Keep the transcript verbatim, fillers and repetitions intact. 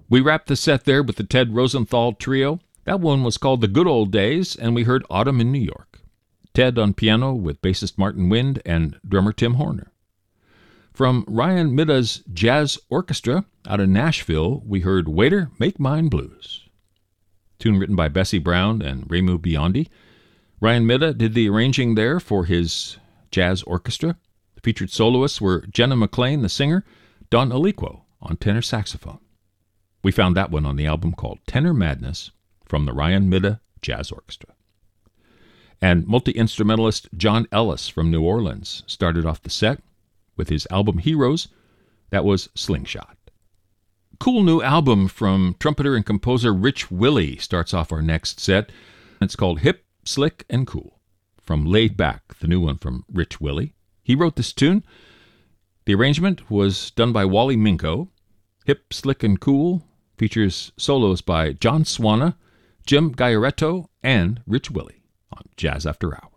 We wrapped the set there with the Ted Rosenthal Trio. That one was called The Good Old Days, and we heard Autumn in New York. Ted on piano with bassist Martin Wind and drummer Tim Horner. From Ryan Midda's Jazz Orchestra out of Nashville, we heard Waiter, Make Mine Blues. Tune written by Bessie Brown and Remu Biondi. Ryan Midda did the arranging there for his jazz orchestra. The featured soloists were Jenna McLean, the singer, Don Aliquo on tenor saxophone. We found that one on the album called Tenor Madness from the Ryan Midda Jazz Orchestra. And multi-instrumentalist John Ellis from New Orleans started off the set with his album Heroes. That was Slingshot. Cool new album from trumpeter and composer Rich Willey starts off our next set. It's called Hip, Slick, and Cool. From Laid Back, the new one from Rich Willey. He wrote this tune. The arrangement was done by Wally Minko. Hip, Slick, and Cool features solos by John Swana, Jim Gagliaretto, and Rich Willey on Jazz After Hours.